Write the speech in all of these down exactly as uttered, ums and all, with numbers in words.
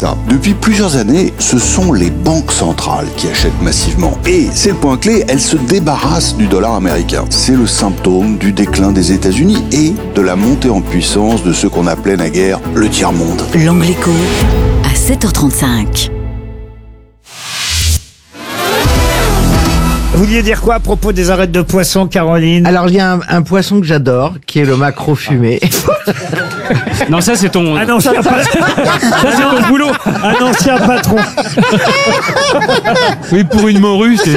ça. Depuis plusieurs années, ce sont les banques centrales qui achètent massivement. Et c'est le point clé, elles se débarrassent du dollar américain. C'est le symptôme du déclin des États-Unis et de la montée en puissance de ce qu'on appelait naguère le tiers-monde. L'Angle Écho à sept heures trente-cinq. Vous vouliez dire quoi à propos des arêtes de poisson, Caroline? Alors, il y a un, un poisson que j'adore, qui est le maquereau fumé. Non, ça c'est ton... Un ancien patron. Ça c'est ton boulot. Un ancien patron. Oui, pour une morue, c'est...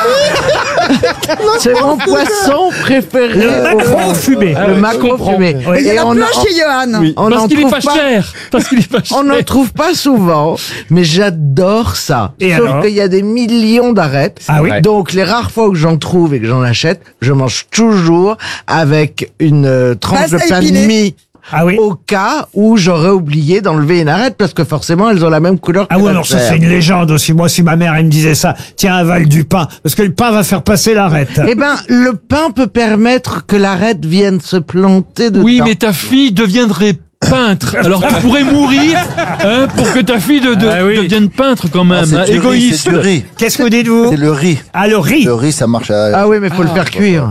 C'est mon poisson préféré. Le maquereau fumé. Le maquereau fumé. Oui. Il y en a on plein en- chez Johan. Oui, On parce n'en qu'il est trouve pas, pas- cher. Parce qu'il est pas cher. On n'en trouve pas souvent, mais j'adore ça. Et Sauf alors qu'il y a des millions d'arêtes. Ah oui. Donc, les rares fois où j'en trouve et que j'en achète, je mange toujours avec une euh, tranche Passe de à pain de épiler. mie. Ah oui. Au cas où j'aurais oublié d'enlever une arête, parce que forcément, elles ont la même couleur que Ah oui, la alors ça chair. c'est une légende aussi. Moi, si ma mère elle me disait ça, tiens, avale du pain, parce que le pain va faire passer l'arête. Eh ben, le pain peut permettre que l'arête vienne se planter dedans. Oui, mais ta fille deviendrait peintre. Alors tu pourrais mourir hein, pour que ta fille de, de, Ah oui. devienne peintre quand même. Ah, hein, c'est du riz, égoïste. c'est du riz. Qu'est-ce que vous dites-vous? C'est le riz. Ah, le riz. Le riz, ça marche à... Ah oui, mais faut le faire cuire.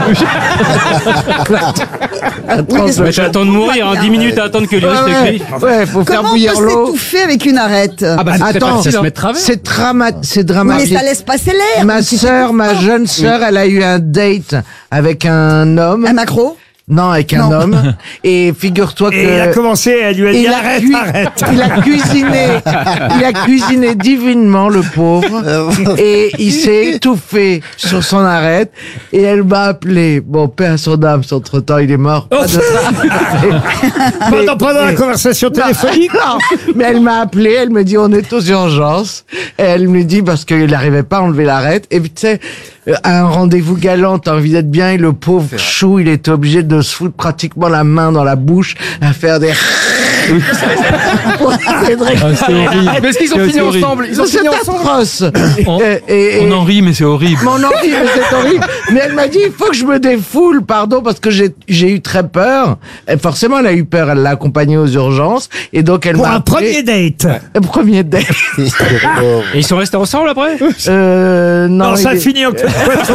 Mais t'attends de mourir, hein, dix minutes à attendre que le riz se Ouais, cuit. ouais, ouais, faut faire Comment on bouillir peut l'eau. s'étouffer avec une arête? Ah bah c'est très Attends, facile à se mettre travers. c'est drama- c'est Oui, mais dramatique. ça laisse passer l'air. Ma sœur, ma jeune sœur, elle a eu un date avec un homme. Un macro? Non, avec un Non. homme. Et figure-toi que... Et il a commencé, elle lui a dit il a arrête, cui- arrête. il a cuisiné, il a cuisiné divinement, le pauvre, et il s'est étouffé sur son arête, et elle m'a appelé. Bon, paix à son âme, entre temps, il est mort. Pas de- Pendant, pendant la mais- conversation téléphonique. Non, mais elle m'a appelé, elle me dit on est aux urgences. Et elle me dit parce qu'il n'arrivait pas à enlever l'arête. Et puis tu sais, euh, à un rendez-vous galant, t'as envie d'être bien, et le pauvre chou, il était obligé de se foutre pratiquement la main dans la bouche, à faire des... Pour essayer de récupérer. Ah, c'est horrible. Mais est-ce qu'ils ont C'est fini horrible. ensemble? Ils ont C'est fini ensemble? atroce. On, Et- et- on en rit, mais c'est horrible. Mais on en rit, mais c'est horrible. Mais elle m'a dit, il faut que je me défoule, pardon, parce que j'ai, j'ai eu très peur. Et forcément, elle a eu peur, elle l'a accompagnée aux urgences. Et donc, elle Pour m'a un appelé- premier date. Un premier date. Et ils sont restés ensemble après? Euh, non, Non, ça il est- finit en queue de poisson.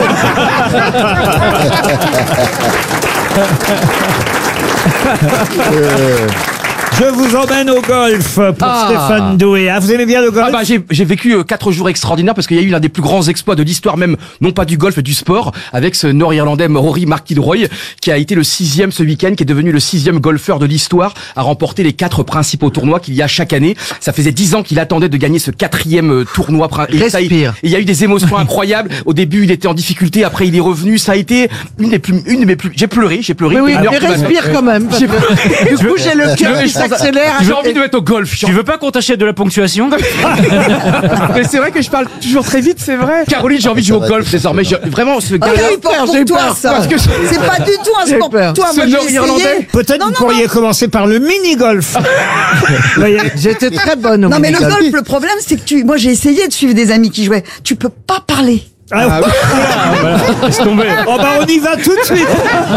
Je vous emmène au golf pour Ah. Stéphane Doué. Ah, vous aimez bien le golf? Ah bah j'ai j'ai vécu euh, quatre jours extraordinaires parce qu'il y a eu l'un des plus grands exploits de l'histoire même, non pas du golf, du sport, avec ce Nord-Irlandais Rory McIlroy qui a été le sixième ce week-end, qui est devenu le sixième golfeur de l'histoire à remporter les quatre principaux tournois qu'il y a chaque année. Ça faisait dix ans qu'il attendait de gagner ce quatrième euh, tournoi. prin- Et ça, Respire. et il y a eu des émotions incroyables. Au début, il était en difficulté, après il est revenu. Ça a été une des plus, une de mes plus. J'ai pleuré, j'ai pleuré. Oui, oui, Une heure mais qui m'a- respire quand même. parce J'ai- que du coup, j'ai le cœur qui s'accélère. J'ai envie de mettre au golf. J'ai Tu veux pas qu'on t'achète de la ponctuation? Mais c'est vrai que je parle toujours très vite, c'est vrai. Caroline, j'ai envie de jouer au golf désormais. Je- Vraiment, ce Ah, gars-là. j'ai eu peur peur, pour j'ai eu toi, peur, ça. parce que- C'est pas du tout un J'ai sport peur. pour toi. Ce Moi, j'ai Nord-Irlandais. essayé. Peut-être Non, vous non, pourriez commencer par le mini-golf. Vous voyez. J'étais très bonne au Non, mais le mini-golf. golf, le problème, c'est que tu, moi, j'ai essayé de suivre des amis qui jouaient. Tu peux pas parler. Ah, Laisse tomber. oh bah on y va tout de suite.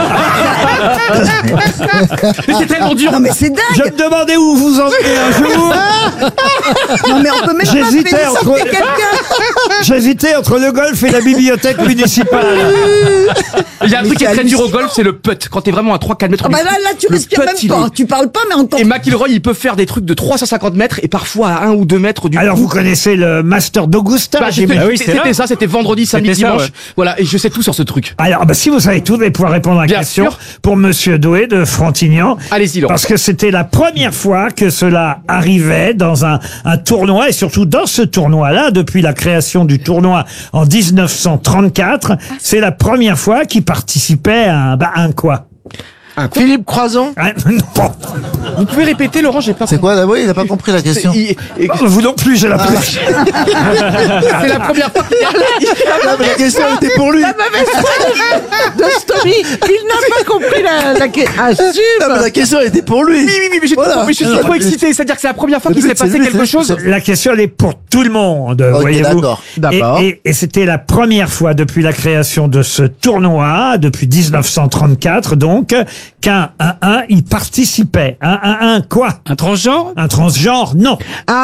Mais c'est tellement dur. Non, mais c'est Je dingue. me demandais où vous en venez un jour. Non, mais on peut même pas J'hésitais féliciter entre- quelqu'un. J'hésitais entre le golf et la bibliothèque municipale. Il y a un Mais truc qui est c'est très dur au hallucinant. golf, c'est le putt. Quand t'es vraiment à trois quatre mètres Ah du bah là, fond, là, tu le respires putt, même il pas. est- Tu parles pas, mais encore. Et McIlroy, il peut faire des trucs de trois cent cinquante mètres et parfois à un ou deux mètres du Alors coup. vous connaissez le Master d'Augusta, Bah, j'imagine. c'était Ah oui, c'était c'était là. ça, c'était vendredi, samedi, C'était ça, dimanche. ouais. Voilà, et je sais tout sur ce truc. Alors, bah, si vous savez tout, vous allez pouvoir répondre à la Bien question sûr. pour Monsieur Doué de Frontignan. Allez-y, Laurent. Parce que c'était la première fois que cela arrivait dans un, un tournoi, et surtout dans ce tournoi-là, depuis la création du tournoi en dix-neuf cent trente-quatre, c'est la première fois qu'il participait à un, bah, un quoi? Philippe Croison. Un- non. Vous pouvez répéter, Laurent, j'ai pas C'est quoi d'abord? Il n'a pas compris la question. Il- et- Vous non plus, j'ai l'impression. C'est la première fois qu'il Non, mais la question elle était pour lui. La mauvaise foi de Stomy. Il n'a pas compris la, la question. Ah, Non, mais super. la question elle était pour lui. Oui, oui, oui, mais, j'ai Voilà. trop- mais je suis Non, trop mais- excité. C'est-à-dire que c'est la première fois Le qu'il s'est but, c'est passé lui, quelque c'est- chose. c'est- La question, elle est pour tout le monde, Ok, voyez-vous. d'accord. D'accord. Et, et- et c'était la première fois depuis la création de ce tournoi, depuis dix-neuf cent trente-quatre, donc, qu'un un, un y participait. Un, un, un quoi? Un transgenre? Un transgenre? Non.